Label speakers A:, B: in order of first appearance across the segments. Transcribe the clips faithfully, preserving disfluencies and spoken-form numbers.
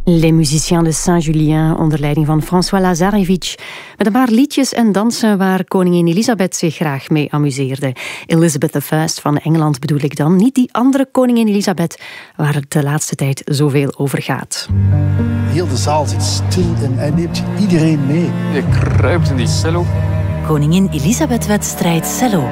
A: Les Musiciens de Saint-Julien onder leiding van François Lazarevich. Met een paar liedjes en dansen waar koningin Elisabeth zich graag mee amuseerde. Elizabeth de Eerste van Engeland bedoel ik dan. Niet die andere koningin Elisabeth waar het de laatste tijd zoveel over gaat.
B: Heel de zaal zit stil en hij neemt iedereen mee.
C: Je kruipt in die cello.
D: Koningin Elisabeth-wedstrijd cello.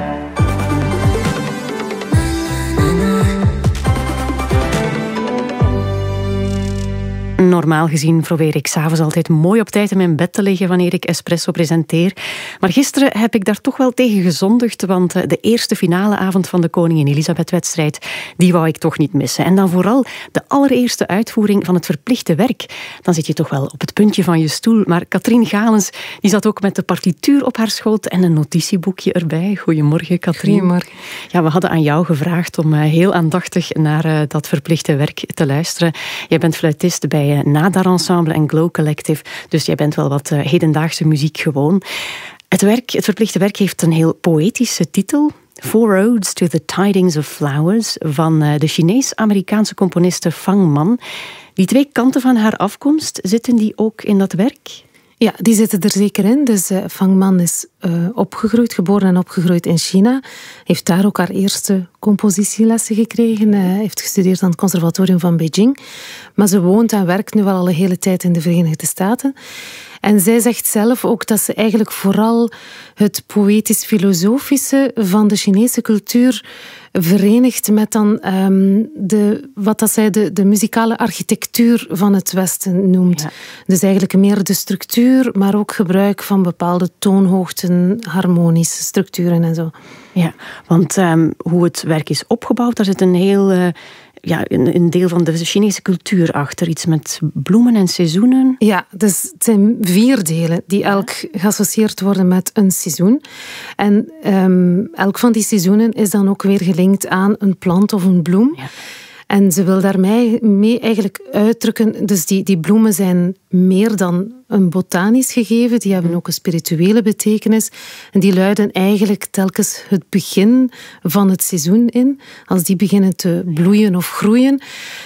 A: Normaal gezien probeer ik 's avonds altijd mooi op tijd in mijn bed te liggen wanneer ik Espresso presenteer. Maar gisteren heb ik daar toch wel tegen gezondigd, want de eerste finale avond van de Koningin Elisabeth-wedstrijd, die wou ik toch niet missen. En dan vooral de allereerste uitvoering van het verplichte werk. Dan zit je toch wel op het puntje van je stoel. Maar Katrien Galens, die zat ook met de partituur op haar schoot en een notitieboekje erbij. Goedemorgen, Katrien.
E: Goedemorgen.
A: Ja, we hadden aan jou gevraagd om heel aandachtig naar dat verplichte werk te luisteren. Jij bent fluitist bij Nadar Ensemble en Glow Collective. Dus jij bent wel wat uh, hedendaagse muziek gewoon. Het, werk, het verplichte werk heeft een heel poëtische titel. Four Odes to the Tidings of Flowers van uh, de Chinees-Amerikaanse componiste Fang Man. Die twee kanten van haar afkomst, zitten die ook in dat werk?
E: Ja, die zitten er zeker in. Dus uh, Fang Man is uh, opgegroeid, geboren en opgegroeid in China. Heeft daar ook haar eerste compositielessen gekregen. Uh, heeft gestudeerd aan het conservatorium van Beijing. Maar ze woont en werkt nu wel al een hele tijd in de Verenigde Staten. En zij zegt zelf ook dat ze eigenlijk vooral het poëtisch-filosofische van de Chinese cultuur verenigt met dan um, de, wat dat zij de, de muzikale architectuur van het Westen noemt. Ja. Dus eigenlijk meer de structuur, maar ook gebruik van bepaalde toonhoogten, harmonische structuren en zo.
A: Ja, want um, hoe het werk is opgebouwd, daar zit een heel... Uh... Ja, een, een deel van de Chinese cultuur achter. Iets met bloemen en seizoenen.
E: Ja, dus het zijn vier delen die elk geassocieerd worden met een seizoen. En um, elk van die seizoenen is dan ook weer gelinkt aan een plant of een bloem. Ja. En ze wil daarmee mee eigenlijk uitdrukken... Dus die, die bloemen zijn meer dan een botanisch gegeven. Die hebben ook een spirituele betekenis. En die luiden eigenlijk telkens het begin van het seizoen in. Als die beginnen te bloeien of groeien.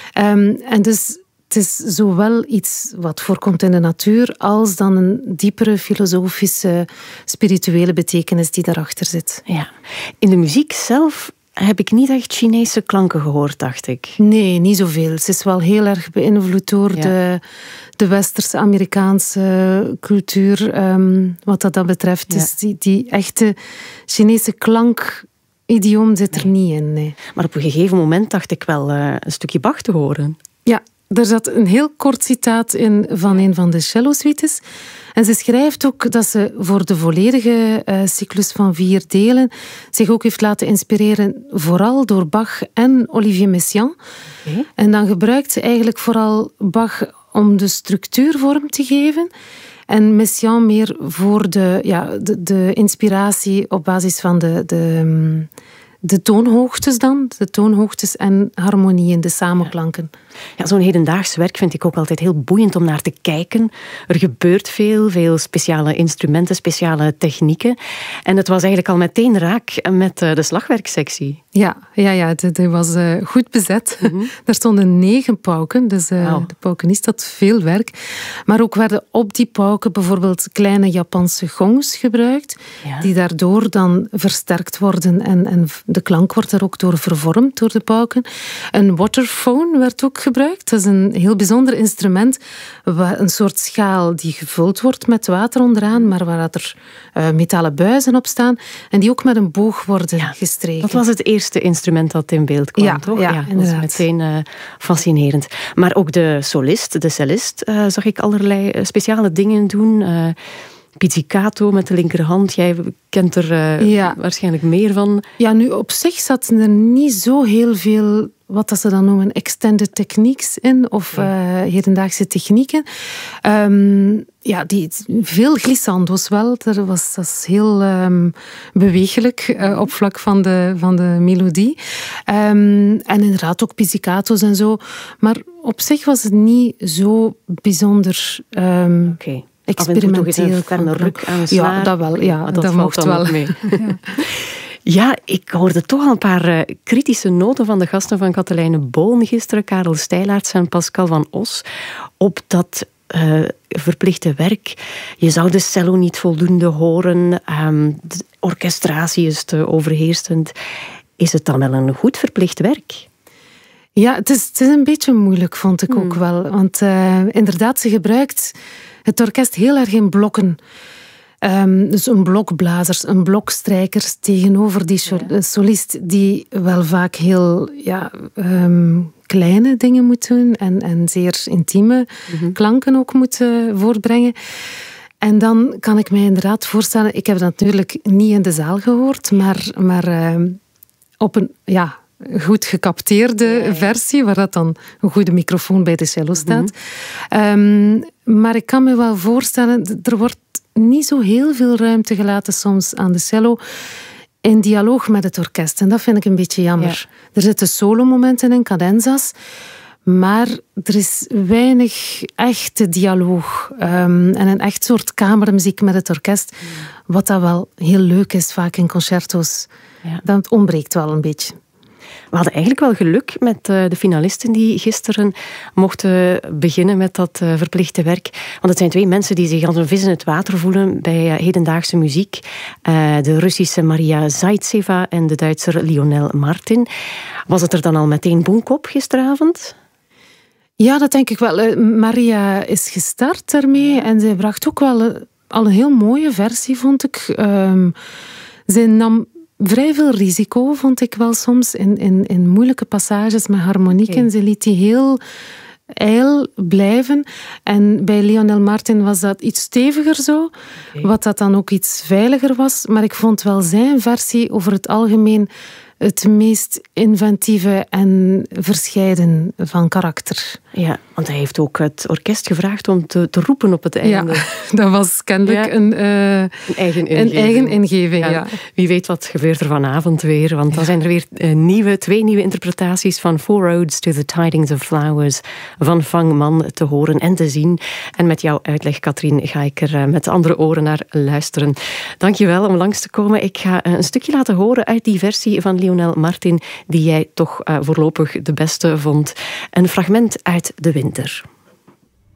E: Um, en dus... Het is zowel iets wat voorkomt in de natuur, als dan een diepere filosofische, spirituele betekenis die daarachter zit.
A: Ja. In de muziek zelf heb ik niet echt Chinese klanken gehoord, dacht ik.
E: Nee, niet zoveel. Ze is wel heel erg beïnvloed door ja. de, de westerse Amerikaanse cultuur, um, wat dat, dat betreft. Ja. Dus die, die echte Chinese klank... idioom zit er nee. niet in. Nee.
A: Maar op een gegeven moment dacht ik wel uh, een stukje Bach te horen.
E: Ja, er zat een heel kort citaat in van een van de cello-suites. En ze schrijft ook dat ze voor de volledige uh, cyclus van vier delen zich ook heeft laten inspireren vooral door Bach en Olivier Messiaen. Okay. En dan gebruikt ze eigenlijk vooral Bach om de structuur vorm te geven. En Messiaen meer voor de, ja, de, de inspiratie op basis van de, de, de toonhoogtes dan. De toonhoogtes en harmonieën, de samenklanken.
A: Ja, zo'n hedendaags werk vind ik ook altijd heel boeiend om naar te kijken. Er gebeurt veel, veel speciale instrumenten, speciale technieken. En het was eigenlijk al meteen raak met de slagwerksectie.
E: Ja, ja, ja het, het was uh, goed bezet. Mm-hmm. Er stonden negen pauken, dus uh, wow. de paukenist had veel werk. Maar ook werden op die pauken bijvoorbeeld kleine Japanse gongs gebruikt, ja. die daardoor dan versterkt worden en, en de klank wordt er ook door vervormd door de pauken. Een waterphone werd ook gebruikt. Dat is een heel bijzonder instrument, een soort schaal die gevuld wordt met water onderaan, maar waar er uh, metalen buizen op staan en die ook met een boog worden ja, gestreken.
A: Dat was het eerste instrument dat in beeld kwam,
E: ja,
A: toch?
E: Ja,
A: ja,
E: inderdaad.
A: Dat is meteen uh, fascinerend. Maar ook de solist, de cellist, uh, zag ik allerlei uh, speciale dingen doen. Uh, pizzicato met de linkerhand. Jij kent er uh, ja. waarschijnlijk meer van.
E: Ja, nu op zich zaten er niet zo heel veel, wat dat ze dan noemen, extended techniques in, of uh, hedendaagse technieken. Um, ja, die, veel glissando's wel. Dat was, dat is heel um, bewegelijk uh, op vlak van de, van de melodie. Um, en inderdaad ook pizzicato's en zo. Maar op zich was het niet zo bijzonder... Um,
A: Oké. Okay.
E: Experimenteel.
A: Af en toe toch eens een ruk aan de snaar.
E: Ja, dat wel. Ja,
A: dat,
E: dat
A: mocht
E: wel.
A: Mee. Ja. Ja, ik hoorde toch al een paar uh, kritische noten van de gasten van Katelijne Boon gisteren, Karel Stijlaerts en Pascal van Os, op dat uh, verplichte werk. Je zou de cello niet voldoende horen, um, de orchestratie is te overheersend. Is het dan wel een goed verplicht werk?
E: Ja, het is, het is een beetje moeilijk, vond ik hmm. ook wel. Want uh, inderdaad, ze gebruikt het orkest heel erg in blokken. Um, dus een blok blazers, een blok strijkers tegenover die ja. solist die wel vaak heel ja, um, kleine dingen moet doen en, en zeer intieme mm-hmm. klanken ook moet uh, voortbrengen. En dan kan ik mij inderdaad voorstellen, ik heb dat natuurlijk niet in de zaal gehoord, maar, maar uh, op een ja, goed gecapteerde ja, ja. versie, waar dat dan een goede microfoon bij de cello staat. Mm-hmm. Um, maar ik kan me wel voorstellen, er wordt niet zo heel veel ruimte gelaten soms aan de cello in dialoog met het orkest. En dat vind ik een beetje jammer. Ja. Er zitten solomomenten in, cadenzas, maar er is weinig echte dialoog um, en een echt soort kamermuziek met het orkest, ja. wat dat wel heel leuk is vaak in concerto's. Ja. Dat ontbreekt wel een beetje.
A: We hadden eigenlijk wel geluk met de finalisten die gisteren mochten beginnen met dat verplichte werk. Want het zijn twee mensen die zich als een vis in het water voelen bij hedendaagse muziek. De Russische Maria Zaitseva en de Duitser Lionel Martin. Was het er dan al meteen boenkop gisteravond?
E: Ja, dat denk ik wel. Maria is gestart daarmee en zij bracht ook wel al een heel mooie versie, vond ik. Um, zij nam vrij veel risico, vond ik wel soms, in, in, in moeilijke passages met harmonieken. Okay. Ze liet die heel ijl blijven. En bij Lionel Martin was dat iets steviger zo, okay. wat dat dan ook iets veiliger was. Maar ik vond wel zijn versie over het algemeen het meest inventieve en verscheiden van karakter.
A: Ja, want hij heeft ook het orkest gevraagd om te, te roepen op het einde.
E: Ja, dat was kennelijk ja. een, uh,
A: een eigen ingeving.
E: Een eigen ingeving ja. Ja.
A: Wie weet wat gebeurt er vanavond weer, want dan ja. zijn er weer uh, nieuwe, twee nieuwe interpretaties van Four Roads to the Tidings of Flowers van Vang Man te horen en te zien. En met jouw uitleg, Katrien, ga ik er uh, met andere oren naar luisteren. Dankjewel om langs te komen. Ik ga uh, een stukje laten horen uit die versie van Lionel Martin, die jij toch uh, voorlopig de beste vond. Een fragment uit De Winter.